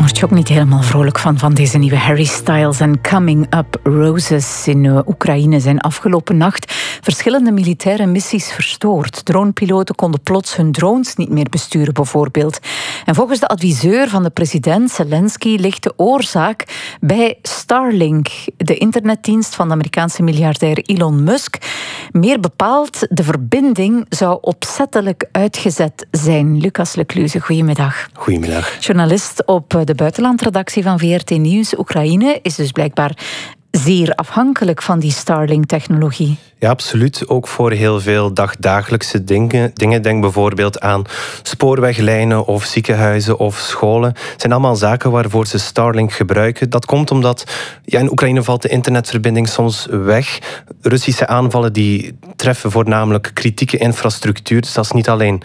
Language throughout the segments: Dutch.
word je ook niet helemaal vrolijk van deze nieuwe Harry Styles en Coming Up Roses. In Oekraïne zijn afgelopen nacht verschillende militaire missies verstoord. Dronepiloten konden plots hun drones niet meer besturen, bijvoorbeeld. En volgens de adviseur van de president, Zelensky, ligt de oorzaak bij Starlink, de internetdienst van de Amerikaanse miljardair Elon Musk. Meer bepaald, de verbinding zou opzettelijk uitgezet zijn. Lucas Lecluze, goedemiddag. Goedemiddag. Journalist op de buitenlandredactie van VRT Nieuws. Oekraïne is dus blijkbaar zeer afhankelijk van die Starlink-technologie. Ja, absoluut. Ook voor heel veel dagdagelijkse dingen. Denk bijvoorbeeld aan spoorweglijnen of ziekenhuizen of scholen. Het zijn allemaal zaken waarvoor ze Starlink gebruiken. Dat komt omdat in Oekraïne valt de internetverbinding soms weg. Russische aanvallen die treffen voornamelijk kritieke infrastructuur. Dus dat is niet alleen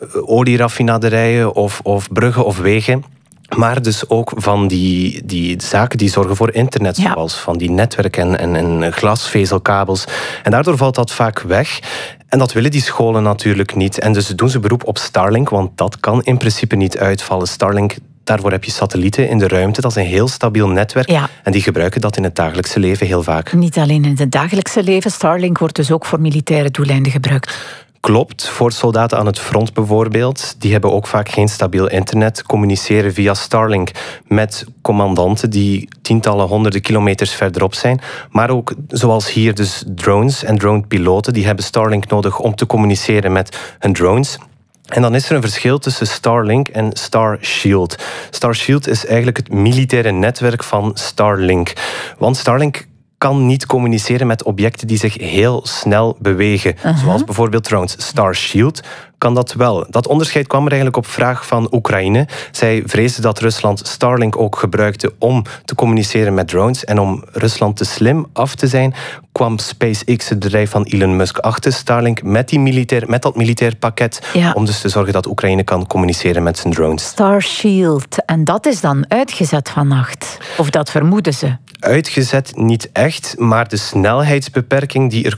olieraffinaderijen of bruggen of wegen. Maar dus ook van die zaken die zorgen voor internet, zoals van die netwerken en glasvezelkabels. En daardoor valt dat vaak weg. En dat willen die scholen natuurlijk niet. En dus doen ze beroep op Starlink, want dat kan in principe niet uitvallen. Starlink, daarvoor heb je satellieten in de ruimte. Dat is een heel stabiel netwerk. Ja. En die gebruiken dat in het dagelijkse leven heel vaak. Niet alleen in het dagelijkse leven. Starlink wordt dus ook voor militaire doeleinden gebruikt. Klopt, voor soldaten aan het front bijvoorbeeld. Die hebben ook vaak geen stabiel internet. Communiceren via Starlink met commandanten die tientallen, honderden kilometers verderop zijn. Maar ook, zoals hier, dus drones en dronepiloten. Die hebben Starlink nodig om te communiceren met hun drones. En dan is er een verschil tussen Starlink en Starshield. Starshield is eigenlijk het militaire netwerk van Starlink. Want Starlink kan niet communiceren met objecten die zich heel snel bewegen. Zoals bijvoorbeeld drones. Starshield kan dat wel. Dat onderscheid kwam er eigenlijk op vraag van Oekraïne. Zij vreesden dat Rusland Starlink ook gebruikte om te communiceren met drones. En om Rusland te slim af te zijn, kwam SpaceX, het bedrijf van Elon Musk, achter Starlink met dat militair pakket. Ja. Om dus te zorgen dat Oekraïne kan communiceren met zijn drones. Starshield. En dat is dan uitgezet vannacht. Of dat vermoeden ze. Uitgezet niet echt, maar de snelheidsbeperking die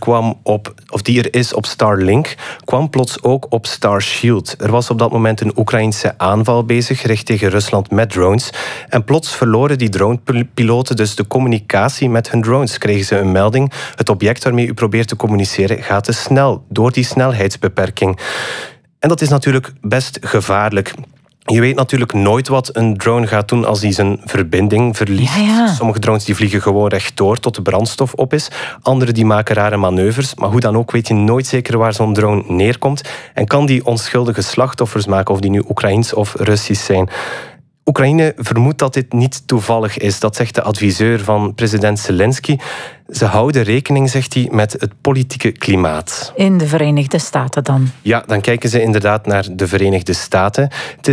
er is op Starlink, kwam plots ook op Starshield. Er was op dat moment een Oekraïnse aanval bezig, gericht tegen Rusland met drones. En plots verloren die dronepiloten dus de communicatie met hun drones. Kregen ze een melding: het object waarmee u probeert te communiceren gaat te snel, door die snelheidsbeperking. En dat is natuurlijk best gevaarlijk. Je weet natuurlijk nooit wat een drone gaat doen als hij zijn verbinding verliest. Ja. Sommige drones die vliegen gewoon rechtdoor tot de brandstof op is. Andere die maken rare manoeuvres. Maar hoe dan ook weet je nooit zeker waar zo'n drone neerkomt. En kan die onschuldige slachtoffers maken, of die nu Oekraïens of Russisch zijn. Oekraïne vermoedt dat dit niet toevallig is. Dat zegt de adviseur van president Zelensky. Ze houden rekening, zegt hij, met het politieke klimaat. In de Verenigde Staten dan? Ja, dan kijken ze inderdaad naar de Verenigde Staten.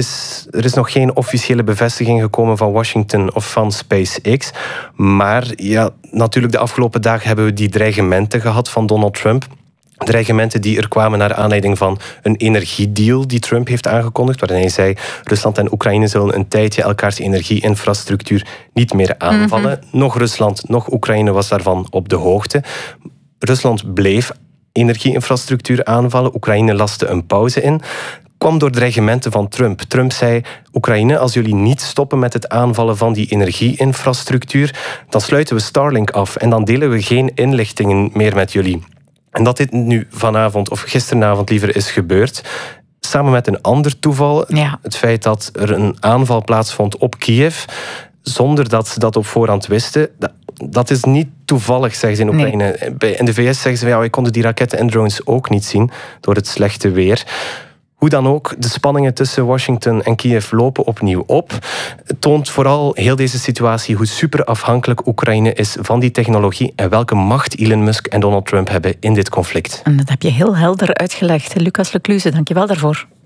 Er is nog geen officiële bevestiging gekomen van Washington of van SpaceX. Maar ja, natuurlijk de afgelopen dagen hebben we die dreigementen gehad van Donald Trump. Dreigementen die er kwamen naar aanleiding van een energiedeal die Trump heeft aangekondigd, waarin hij zei: Rusland en Oekraïne zullen een tijdje elkaars energieinfrastructuur niet meer aanvallen. Nog Rusland, nog Oekraïne was daarvan op de hoogte. Rusland bleef energieinfrastructuur aanvallen. Oekraïne laste een pauze in. Kwam door dreigementen van Trump. Trump zei: Oekraïne, als jullie niet stoppen met het aanvallen van die energieinfrastructuur, dan sluiten we Starlink af en dan delen we geen inlichtingen meer met jullie. En dat dit nu vanavond, of gisteravond liever, is gebeurd, samen met een ander toeval, het feit dat er een aanval plaatsvond op Kiev, zonder dat ze dat op voorhand wisten, dat is niet toevallig, zeggen ze in Oekraïne. Nee. In de VS zeggen ze: wij konden die raketten en drones ook niet zien door het slechte weer. Hoe dan ook, de spanningen tussen Washington en Kiev lopen opnieuw op. Het toont vooral heel deze situatie hoe super afhankelijk Oekraïne is van die technologie en welke macht Elon Musk en Donald Trump hebben in dit conflict. En dat heb je heel helder uitgelegd. Lucas Lecluze, dank je wel daarvoor.